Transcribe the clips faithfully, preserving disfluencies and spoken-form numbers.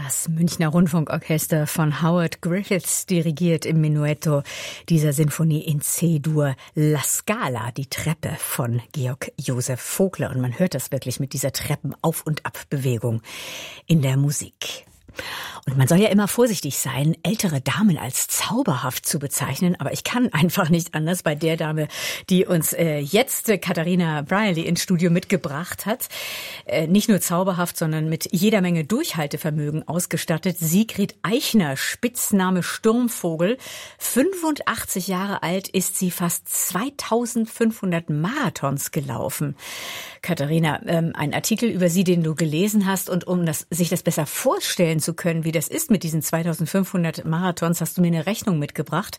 Das Münchner Rundfunkorchester von Howard Griffiths dirigiert im Menuetto dieser Sinfonie in C-Dur La Scala, die Treppe von Georg Josef Vogler. Und man hört das wirklich mit dieser Treppenauf- und Abbewegung in der Musik. Und man soll ja immer vorsichtig sein, ältere Damen als zauberhaft zu bezeichnen, aber ich kann einfach nicht anders bei der Dame, die uns äh, jetzt äh, Katharina Brierley ins Studio mitgebracht hat. Äh, nicht nur zauberhaft, sondern mit jeder Menge Durchhaltevermögen ausgestattet. Sigrid Eichner, Spitzname Sturmvogel. fünfundachtzig Jahre alt ist sie, fast zweitausendfünfhundert Marathons gelaufen. Katharina, ähm, ein Artikel über sie, den du gelesen hast, und um das, sich das besser vorstellen zu können, wie das ist mit diesen zweitausendfünfhundert Marathons, hast du mir eine Rechnung mitgebracht.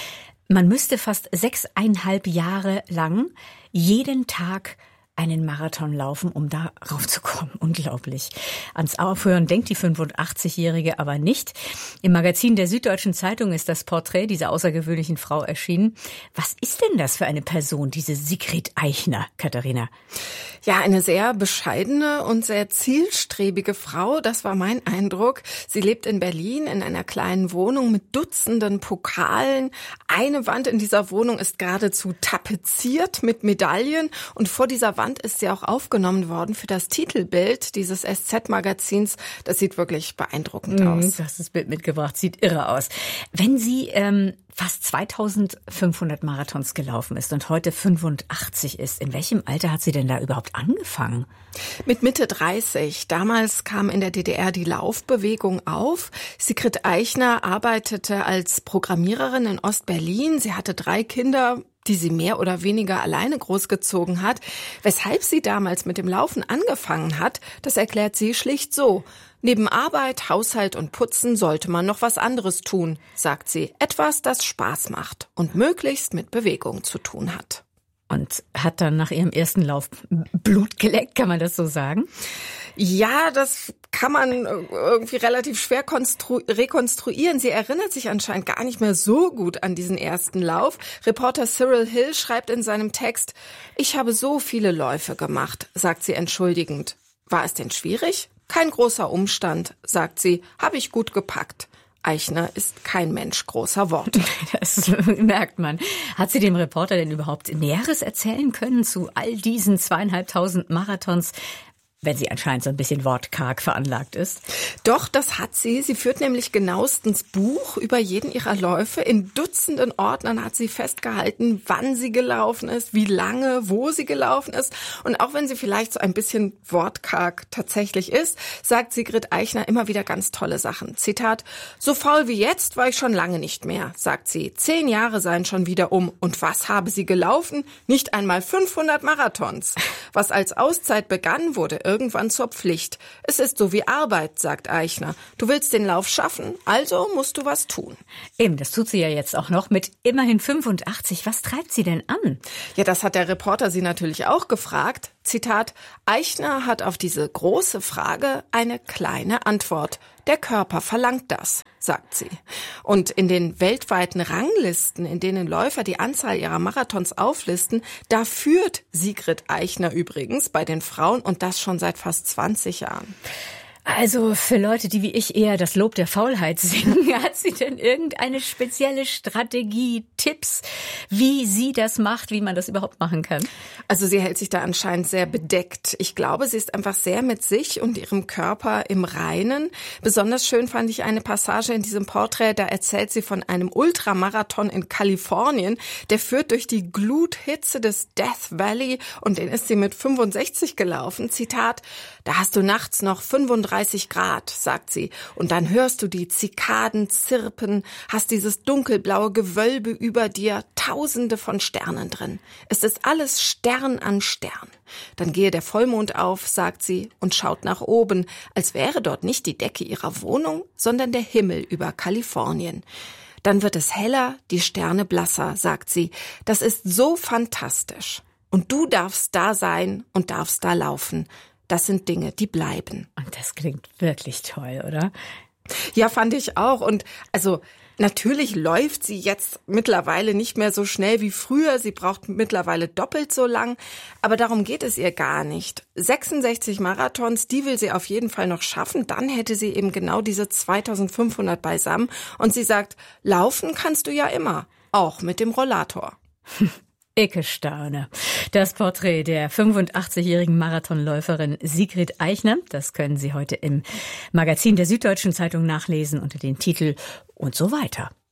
Man müsste fast sechseinhalb Jahre lang jeden Tag einen Marathon laufen, um da raufzukommen. Unglaublich. Ans Aufhören denkt die fünfundachtzigjährige aber nicht. Im Magazin der Süddeutschen Zeitung ist das Porträt dieser außergewöhnlichen Frau erschienen. Was ist denn das für eine Person, diese Sigrid Eichner, Katharina? Ja, eine sehr bescheidene und sehr zielstrebige Frau, das war mein Eindruck. Sie lebt in Berlin in einer kleinen Wohnung mit Dutzenden Pokalen. Eine Wand in dieser Wohnung ist geradezu tapeziert mit Medaillen, und vor dieser Wand ist sie auch aufgenommen worden für das Titelbild dieses S Z-Magazins. Das sieht wirklich beeindruckend mm, aus. Du hast das Bild mitgebracht, sieht irre aus. Wenn sie ähm, fast zweitausendfünfhundert Marathons gelaufen ist und heute fünfundachtzig ist, in welchem Alter hat sie denn da überhaupt angefangen? Mit Mitte dreißig. Damals kam in der D D R die Laufbewegung auf. Sigrid Eichner arbeitete als Programmiererin in Ostberlin. Sie hatte drei Kinder, die sie mehr oder weniger alleine großgezogen hat. Weshalb sie damals mit dem Laufen angefangen hat, das erklärt sie schlicht so: Neben Arbeit, Haushalt und Putzen sollte man noch was anderes tun, sagt sie. Etwas, das Spaß macht und möglichst mit Bewegung zu tun hat. Und hat dann nach ihrem ersten Lauf Blut geleckt, kann man das so sagen? Ja, das kann man irgendwie relativ schwer konstru- rekonstruieren. Sie erinnert sich anscheinend gar nicht mehr so gut an diesen ersten Lauf. Reporter Cyril Hill schreibt in seinem Text: Ich habe so viele Läufe gemacht, sagt sie entschuldigend. War es denn schwierig? Kein großer Umstand, sagt sie, habe ich gut gepackt. Eichner ist kein Mensch großer Worte. Das merkt man. Hat sie dem Reporter denn überhaupt Näheres erzählen können zu all diesen zweieinhalbtausend Marathons, wenn sie anscheinend so ein bisschen wortkarg veranlagt ist? Doch, das hat sie. Sie führt nämlich genauestens Buch über jeden ihrer Läufe. In Dutzenden Ordnern hat sie festgehalten, wann sie gelaufen ist, wie lange, wo sie gelaufen ist. Und auch wenn sie vielleicht so ein bisschen wortkarg tatsächlich ist, sagt Sigrid Eichner immer wieder ganz tolle Sachen. Zitat: So faul wie jetzt war ich schon lange nicht mehr, sagt sie. Zehn Jahre seien schon wieder um. Und was habe sie gelaufen? Nicht einmal fünfhundert Marathons. Was als Auszeit begann, wurde irgendwann zur Pflicht. Es ist so wie Arbeit, sagt Eichner. Du willst den Lauf schaffen, also musst du was tun. Eben, das tut sie ja jetzt auch noch mit immerhin fünfundachtzig. Was treibt sie denn an? Ja, das hat der Reporter sie natürlich auch gefragt. Zitat: Eichner hat auf diese große Frage eine kleine Antwort. Der Körper verlangt das, sagt sie. Und in den weltweiten Ranglisten, in denen Läufer die Anzahl ihrer Marathons auflisten, da führt Sigrid Eichner übrigens bei den Frauen, und das schon seit fast zwanzig Jahren. Also für Leute, die wie ich eher das Lob der Faulheit singen, hat sie denn irgendeine spezielle Strategie, Tipps, wie sie das macht, wie man das überhaupt machen kann? Also sie hält sich da anscheinend sehr bedeckt. Ich glaube, sie ist einfach sehr mit sich und ihrem Körper im Reinen. Besonders schön fand ich eine Passage in diesem Porträt, da erzählt sie von einem Ultramarathon in Kalifornien. Der führt durch die Gluthitze des Death Valley, und den ist sie mit fünfundsechzig gelaufen. Zitat: Da hast du nachts noch fünfunddreißig Grad, sagt sie, und dann hörst du die Zikaden zirpen, hast dieses dunkelblaue Gewölbe über dir, tausende von Sternen drin. Es ist alles Stern an Stern. Dann gehe der Vollmond auf, sagt sie, und schaut nach oben, als wäre dort nicht die Decke ihrer Wohnung, sondern der Himmel über Kalifornien. Dann wird es heller, die Sterne blasser, sagt sie. Das ist so fantastisch. Und du darfst da sein und darfst da laufen. Das sind Dinge, die bleiben. Und das klingt wirklich toll, oder? Ja, fand ich auch. Und also Natürlich läuft sie jetzt mittlerweile nicht mehr so schnell wie früher. Sie braucht mittlerweile doppelt so lang. Aber darum geht es ihr gar nicht. sechsundsechzig Marathons, die will sie auf jeden Fall noch schaffen. Dann hätte sie eben genau diese zweitausendfünfhundert beisammen. Und sie sagt, laufen kannst du ja immer. Auch mit dem Rollator. Icke staune. Das Porträt der fünfundachtzigjährigen Marathonläuferin Sigrid Eichner, das können Sie heute im Magazin der Süddeutschen Zeitung nachlesen unter dem Titel Und so weiter.